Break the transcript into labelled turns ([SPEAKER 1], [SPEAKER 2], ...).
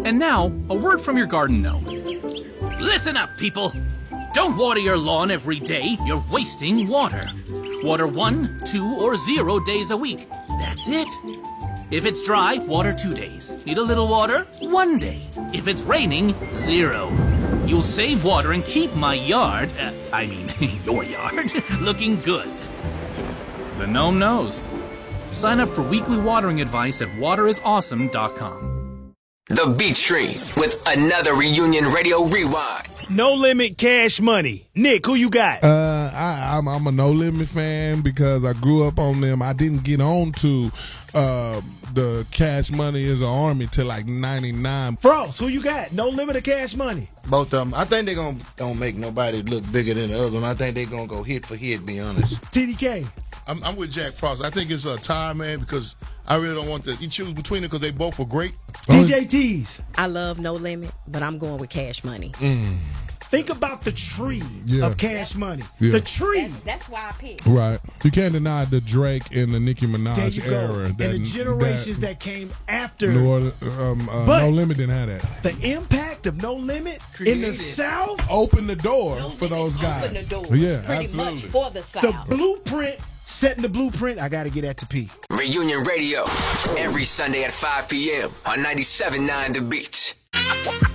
[SPEAKER 1] And now, a word from your garden gnome. Listen up, people. Don't water your lawn every day. You're wasting water. Water 1, 2, or 0 days a week. That's it. If it's dry, water 2 days. Need a little water? 1 day. If it's raining, 0. You'll save water and keep my yard, your yard, looking good. The gnome knows. Sign up for weekly watering advice at waterisawesome.com.
[SPEAKER 2] The Beat Stream with another Reunion Radio Rewind.
[SPEAKER 3] No Limit Cash Money. Nick, who you got?
[SPEAKER 4] I'm a No Limit fan because I grew up on them. I didn't get on to the Cash Money is an Army till like 99.
[SPEAKER 3] Frost, who you got? No Limit or Cash Money?
[SPEAKER 5] Both of them. I think they're going to make nobody look bigger than the other one. I think they're going to go hit for hit, be honest.
[SPEAKER 3] TDK.
[SPEAKER 6] I'm with Jack Frost. I think it's a tie, man, because I really don't want to. You choose between them because they both were great.
[SPEAKER 3] DJ Tees.
[SPEAKER 7] I love No Limit, but I'm going with Cash Money.
[SPEAKER 3] Think about the tree of Cash Money.
[SPEAKER 4] Yeah.
[SPEAKER 3] The tree.
[SPEAKER 7] That's why I picked.
[SPEAKER 4] Right. You can't deny the Drake and the Nicki Minaj era.
[SPEAKER 3] And the generations that came after.
[SPEAKER 4] No Limit didn't have that.
[SPEAKER 3] The impact of No Limit in the South
[SPEAKER 4] opened the door for those guys. Yeah,
[SPEAKER 7] pretty
[SPEAKER 4] absolutely.
[SPEAKER 7] much for the South.
[SPEAKER 3] The blueprint, setting the blueprint. I got to get that to P.
[SPEAKER 2] Reunion Radio, every Sunday at 5 p.m. on 97.9 The Beat.